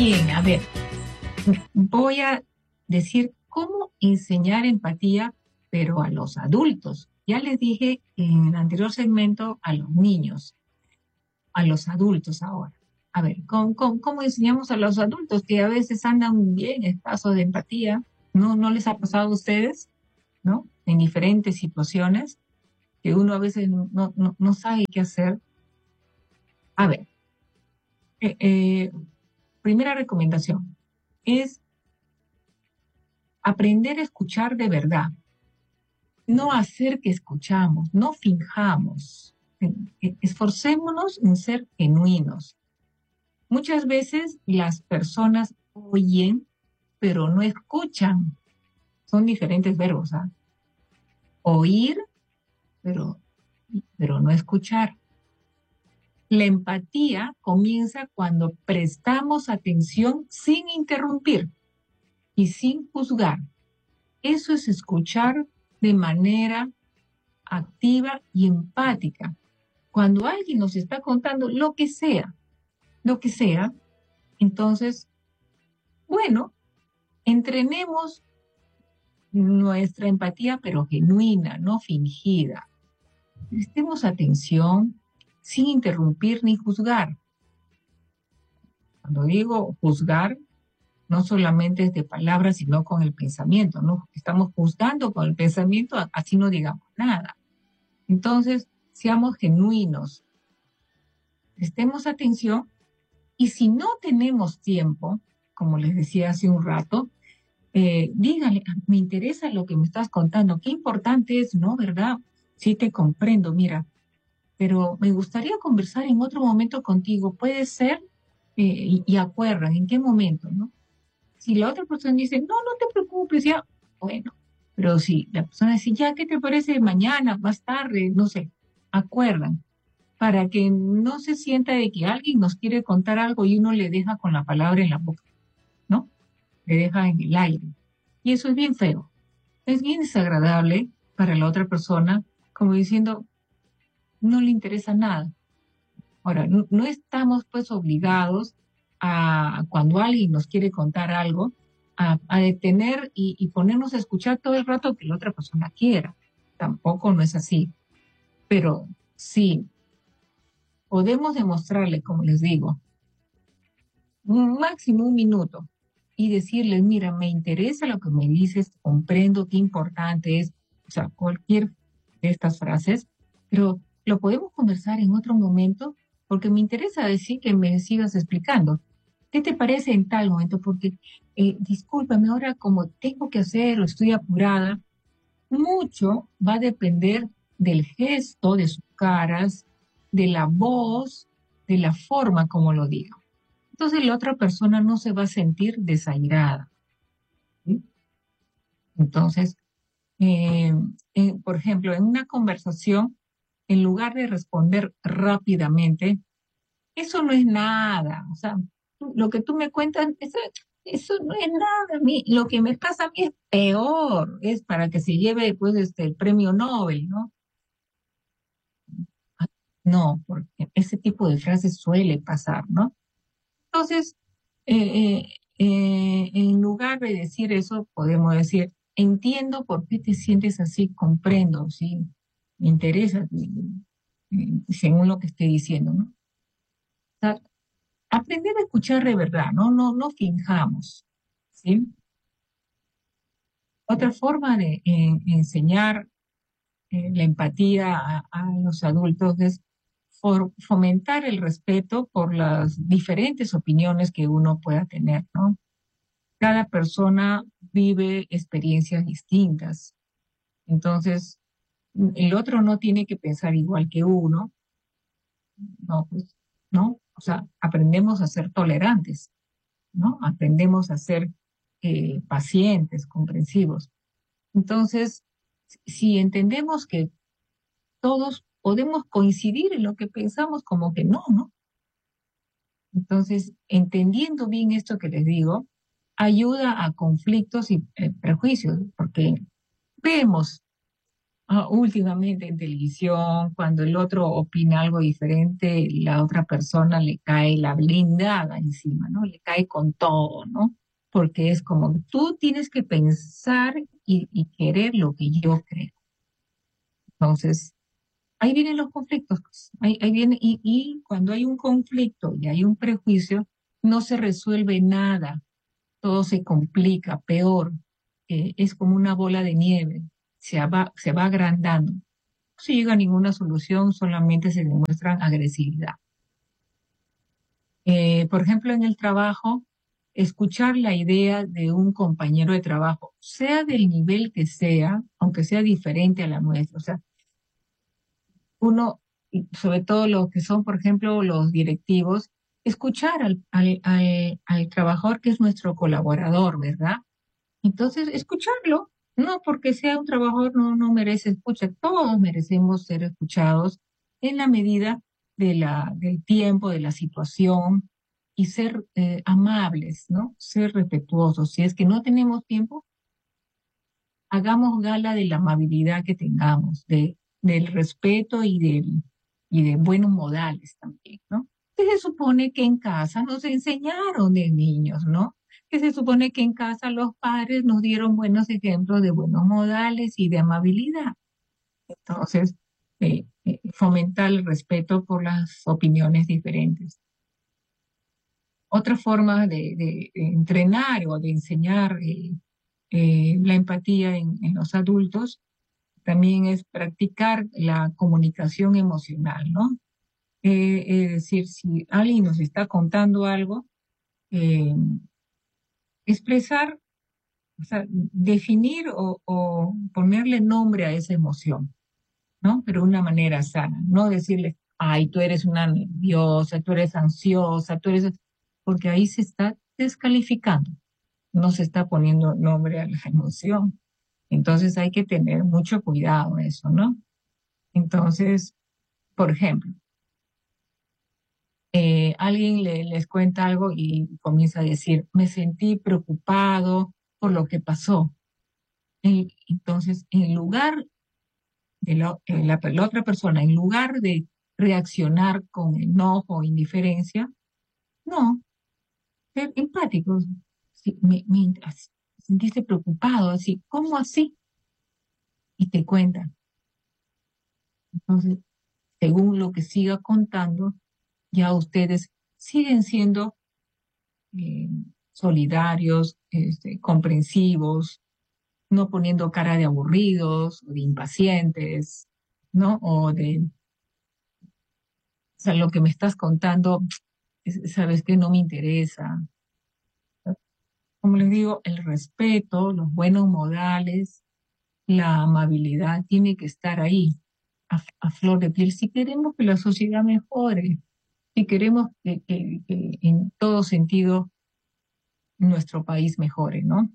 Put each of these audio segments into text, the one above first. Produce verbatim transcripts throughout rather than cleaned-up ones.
Bien, a ver, voy a decir cómo enseñar empatía, pero a los adultos. Ya les dije en el anterior segmento a los niños, a los adultos ahora. A ver, ¿cómo, cómo, cómo enseñamos a los adultos que a veces andan bien escasos de empatía? ¿No, no les ha pasado a ustedes? ¿No? En diferentes situaciones que uno a veces no, no, no sabe qué hacer. A ver, eh, eh, primera recomendación es aprender a escuchar de verdad, no hacer que escuchamos, no finjamos, esforcémonos en ser genuinos. Muchas veces las personas oyen, pero no escuchan. Son diferentes verbos, ¿ah? Oír, pero, pero no escuchar. La empatía comienza cuando prestamos atención sin interrumpir y sin juzgar. Eso es escuchar de manera activa y empática. Cuando alguien nos está contando lo que sea, lo que sea, entonces, bueno, entrenemos nuestra empatía, pero genuina, no fingida. Prestemos atención sin interrumpir ni juzgar. Cuando digo juzgar, no solamente es de palabras, sino con el pensamiento, ¿no? Estamos juzgando con el pensamiento, así no digamos nada. Entonces, seamos genuinos, prestemos atención y si no tenemos tiempo, como les decía hace un rato, eh, díganle, me interesa lo que me estás contando, qué importante es, ¿no? ¿Verdad? Sí te comprendo, mira, pero me gustaría conversar en otro momento contigo, puede ser, eh, y, y acuerdan, ¿en qué momento, no? Si la otra persona dice, no, no te preocupes, ya, bueno, pero si la persona dice, ya, ¿qué te parece mañana, más tarde, no sé, acuerdan, para que no se sienta de que alguien nos quiere contar algo y uno le deja con la palabra en la boca, ¿no? Le deja en el aire. Y eso es bien feo, es bien desagradable para la otra persona, como diciendo, no le interesa nada. Ahora, no, no estamos pues obligados a, cuando alguien nos quiere contar algo, a, a detener y, y ponernos a escuchar todo el rato que la otra persona quiera. Tampoco no es así. Pero sí, podemos demostrarle, como les digo, un máximo un minuto y decirles, mira, me interesa lo que me dices, comprendo qué importante es, o sea, cualquier de estas frases, pero lo podemos conversar en otro momento porque me interesa decir que me sigas explicando. ¿Qué te parece en tal momento? Porque, eh, discúlpame, ahora como tengo que hacerlo, estoy apurada, mucho va a depender del gesto, de sus caras, de la voz, de la forma como lo digo. Entonces la otra persona no se va a sentir desairada, ¿sí? Entonces, eh, eh, por ejemplo, en una conversación, en lugar de responder rápidamente, eso no es nada. O sea, tú- lo que tú me cuentas, eso, eso no es nada. A mí, lo que me pasa a mí es peor. Es para que se lleve pues, este, el premio Nobel, ¿no? No, porque ese tipo de frases suele pasar, ¿no? Entonces, eh, eh, eh, en lugar de decir eso, podemos decir, entiendo por qué te sientes así, comprendo, sí, me interesa, eh, eh, según lo que esté diciendo, ¿no? O sea, aprender a escuchar de verdad, ¿no? No, no finjamos, ¿sí? Otra forma de eh, enseñar eh, la empatía a, a los adultos es for- fomentar el respeto por las diferentes opiniones que uno pueda tener, ¿no? Cada persona vive experiencias distintas. Entonces, el otro no tiene que pensar igual que uno, no, pues, ¿no? O sea, aprendemos a ser tolerantes, ¿no? Aprendemos a ser eh, pacientes, comprensivos. Entonces, si entendemos que todos podemos coincidir en lo que pensamos, como que no, ¿no? Entonces, entendiendo bien esto que les digo, ayuda a conflictos y eh, prejuicios, porque vemos, Ah, últimamente en televisión, cuando el otro opina algo diferente, la otra persona le cae la blindada encima, ¿no? Le cae con todo, ¿no? Porque es como, tú tienes que pensar y, y querer lo que yo creo. Entonces, ahí vienen los conflictos, pues. Ahí, ahí viene, y, y cuando hay un conflicto y hay un prejuicio, no se resuelve nada, todo se complica, peor. Eh, es como una bola de nieve, se va, se va agrandando. No se llega a ninguna solución, solamente se demuestra agresividad. Eh, por ejemplo, en el trabajo, escuchar la idea de un compañero de trabajo, sea del nivel que sea, aunque sea diferente a la nuestra, o sea, uno, y sobre todo los que son, por ejemplo, los directivos, escuchar al, al, al, al trabajador que es nuestro colaborador, ¿verdad? Entonces, escucharlo, no porque sea un trabajador, no, no merece escucha. Todos merecemos ser escuchados en la medida de la, del tiempo, de la situación y ser eh, amables, ¿no? Ser respetuosos. Si es que no tenemos tiempo, hagamos gala de la amabilidad que tengamos, de, del respeto y, del, y de buenos modales también, ¿no? Que se supone que en casa nos enseñaron de niños, ¿no? Que se supone que en casa los padres nos dieron buenos ejemplos de buenos modales y de amabilidad. Entonces, eh, eh, fomentar el respeto por las opiniones diferentes. Otra forma de, de- de entrenar o de enseñar eh, eh, la empatía en en los adultos también es practicar la comunicación emocional, ¿no? Eh, es decir, si alguien nos está contando algo, eh, expresar, o sea, definir o, o ponerle nombre a esa emoción, ¿no? Pero de una manera sana, no decirle, ay, tú eres una nerviosa, tú eres ansiosa, tú eres... porque ahí se está descalificando, no se está poniendo nombre a la emoción. Entonces hay que tener mucho cuidado en eso, ¿no? Entonces, por ejemplo, eh, alguien le- les cuenta algo y comienza a decir, me sentí preocupado por lo que pasó. Y entonces, en lugar de la, eh, la, la otra persona, en lugar de reaccionar con enojo o indiferencia, no, ser empáticos. Sí, me, me así, sentiste preocupado, así, ¿cómo así? Y te cuentan. Entonces, según lo que siga contando, ya ustedes siguen siendo eh, solidarios, este, comprensivos, no poniendo cara de aburridos o de impacientes, ¿no? O de, o sea, lo que me estás contando, es- sabes que no me interesa. Como les digo, el respeto, los buenos modales, la amabilidad tiene que estar ahí, a, a flor de piel, si queremos que la sociedad mejore, si queremos que, que que en todo sentido nuestro país mejore, ¿no?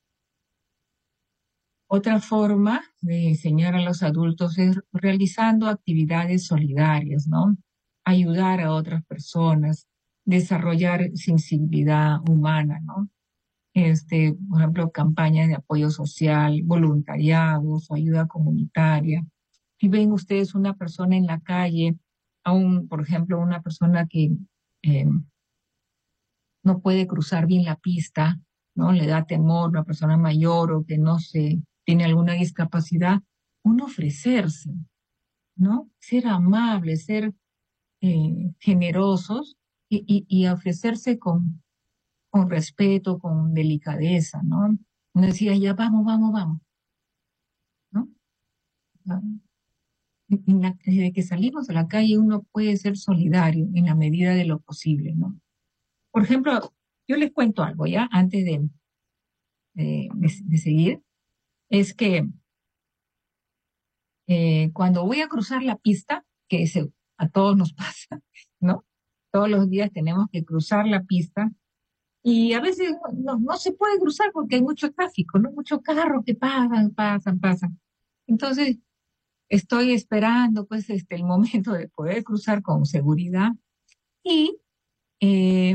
Otra forma de enseñar a los adultos es realizando actividades solidarias, ¿no? Ayudar a otras personas, desarrollar sensibilidad humana, ¿no? Este, por ejemplo, campañas de apoyo social, voluntariados o ayuda comunitaria. Si ven ustedes una persona en la calle, aún, por ejemplo, una persona que eh, no puede cruzar bien la pista, ¿no? Le da temor, una persona mayor o que no se tiene alguna discapacidad, uno ofrecerse, ¿no? Ser amable, ser eh, generosos y, y, y ofrecerse con, con respeto, con delicadeza, ¿no? Uno decía, ya vamos, vamos, vamos, ¿no? En la- desde que salimos a la calle uno puede ser solidario en la medida de lo posible, ¿no? Por ejemplo, yo les cuento algo, ¿ya? Antes de, de, de de seguir. Es que eh, cuando voy a cruzar la pista, que se- a todos nos pasa, ¿no? Todos los días tenemos que cruzar la pista y a veces no, no se puede cruzar porque hay mucho tráfico, ¿no? Muchos carros que pasan, pasan, pasan. Entonces, estoy esperando pues este el momento de poder cruzar con seguridad y eh,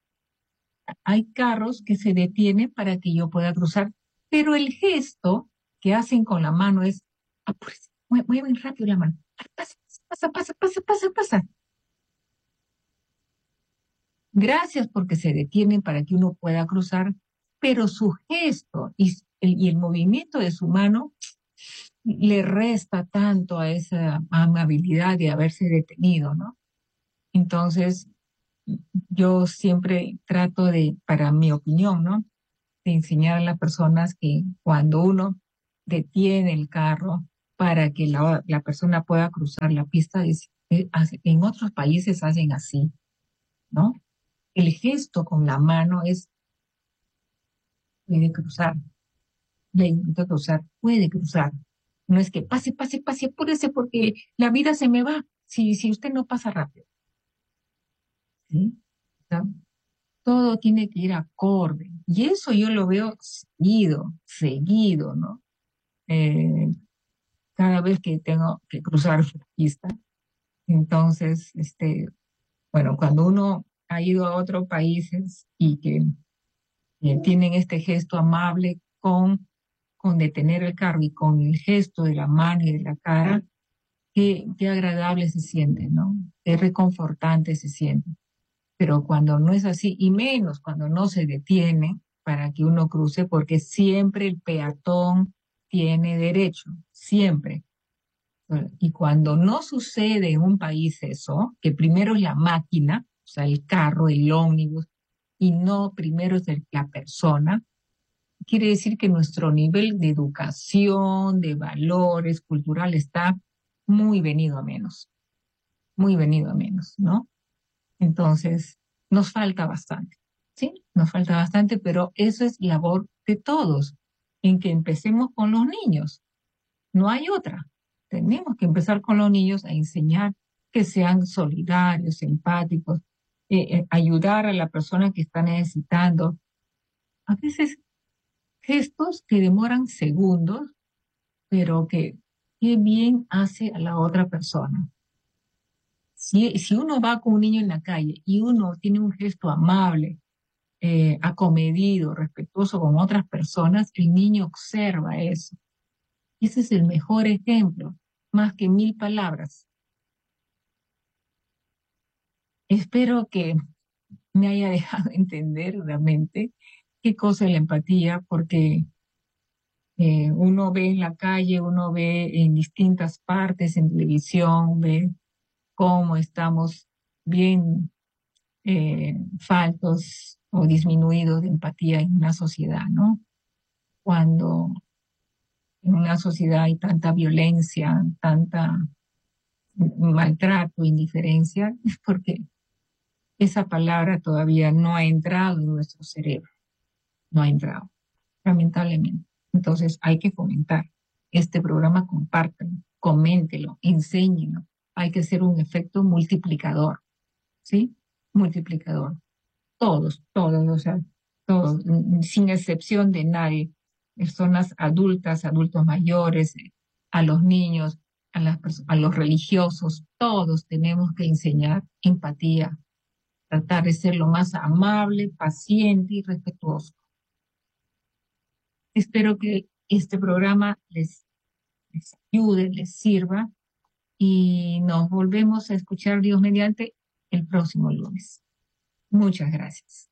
hay carros que se detienen para que yo pueda cruzar, pero el gesto que hacen con la mano es, apúrese, mue- mueven rápido la mano. Ay, pasa, pasa, pasa, pasa, pasa, pasa. Gracias porque se detienen para que uno pueda cruzar, pero su gesto y el, y el movimiento de su mano le resta tanto a esa amabilidad de haberse detenido, ¿no? Entonces, yo siempre trato de, para mi opinión, ¿no? De enseñar a las personas que cuando uno detiene el carro para que la, la persona pueda cruzar la pista, es- eh, hace- en otros países hacen así, ¿no? El gesto con la mano es, puede cruzar, le invito a cruzar, puede cruzar. No es que pase, pase, pase, apúrese porque la vida se me va si, si usted no pasa rápido, ¿sí? O sea, todo tiene que ir acorde. Y eso yo lo veo seguido, seguido, ¿no? Eh, cada vez que tengo que cruzar la pista. Entonces, este, bueno, cuando uno ha ido a otros países y que eh, tienen este gesto amable con, con detener el carro y con el gesto de la mano y de la cara, qué, qué agradable se siente, ¿no? Qué reconfortante se siente. Pero cuando no es así, y menos cuando no se detiene para que uno cruce, porque siempre el peatón tiene derecho, siempre. Y cuando no sucede en un país eso, que primero es la máquina, o sea, el carro, el ómnibus, y no primero es el- la persona, quiere decir que nuestro nivel de educación, de valores cultural está muy venido a menos, muy venido a menos, ¿no? Entonces, nos falta bastante, ¿sí? Nos falta bastante, pero eso es labor de todos, en que empecemos con los niños. No hay otra. Tenemos que empezar con los niños a enseñar que sean solidarios, empáticos, eh, eh, ayudar a la persona que está necesitando. A veces gestos que demoran segundos, pero que qué bien hace a la otra persona. Si, si uno va con un niño en la calle y uno tiene un gesto amable, eh, acomedido, respetuoso con otras personas, el niño observa eso. Y ese es el mejor ejemplo, más que mil palabras. Espero que me haya dejado entender realmente qué cosa es la empatía, porque eh, uno ve en la calle, uno ve en distintas partes, en televisión, ve cómo estamos bien eh, faltos o disminuidos de empatía en una sociedad, ¿no? Cuando en una sociedad hay tanta violencia, tanta maltrato, indiferencia, es porque esa palabra todavía no ha entrado en nuestro cerebro, no ha entrado, lamentablemente. Entonces hay que fomentar este programa, compártelo, coméntelo, enséñenlo. Hay que hacer un efecto multiplicador, ¿sí? Multiplicador. Todos, todos, o sea, todos, mm, sin excepción de nadie. Personas adultas, adultos mayores, eh, a los niños, a las perso- a los religiosos, todos tenemos que enseñar empatía, tratar de ser lo más amable, paciente y respetuoso. Espero que este programa les, les ayude, les sirva y nos volvemos a escuchar Dios mediante el próximo lunes. Muchas gracias.